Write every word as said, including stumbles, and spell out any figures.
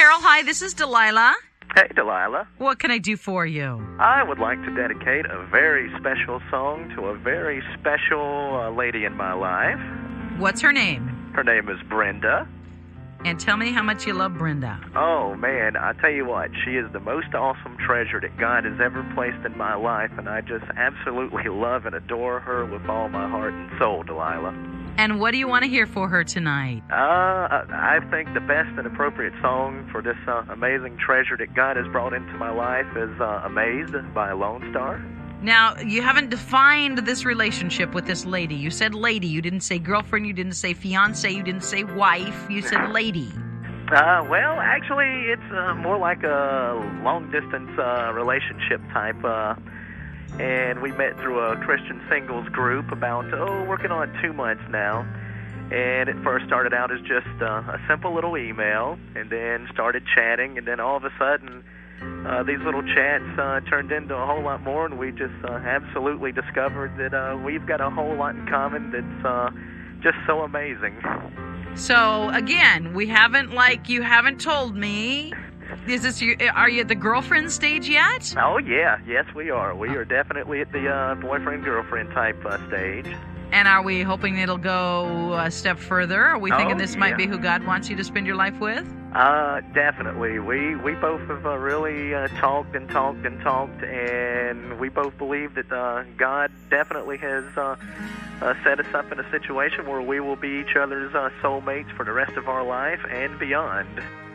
Carol, hi, this is Delilah. Hey, Delilah. What can I do for you? I would like to dedicate a very special song to a very special uh, lady in my life. What's her name? Her name is Brenda. And tell me how much you love Brenda. Oh, man, I tell you what, she is the most awesome treasure that God has ever placed in my life, and I just absolutely love and adore her with all my heart and soul, Delilah. And what do you want to hear for her tonight? Uh, I think the best and appropriate song for this uh, amazing treasure that God has brought into my life is uh, Amazed by Lone Star. Now, you haven't defined this relationship with this lady. You said lady. You didn't say girlfriend. You didn't say fiance. You didn't say wife. You said lady. Uh, well, actually, it's uh, more like a long-distance uh, relationship type. Uh, and we met through a Christian singles group about, oh, working on two months now. And it first started out as just uh, a simple little email, and then started chatting, and then all of a sudden, uh, these little chats uh, turned into a whole lot more, and we just uh, absolutely discovered that uh, we've got a whole lot in common that's uh, just so amazing. So, again, we haven't, like, you haven't told me. Is this your, are you at the girlfriend stage yet? Oh, yeah. Yes, we are. We are definitely at the uh, boyfriend-girlfriend type uh, stage. And are we hoping it'll go a step further? Are we thinking oh, this yeah. might be who God wants you to spend your life with? Uh, definitely. We we both have uh, really uh, talked and talked and talked, and we both believe that uh, God definitely has uh, uh, set us up in a situation where we will be each other's uh, soulmates for the rest of our life and beyond.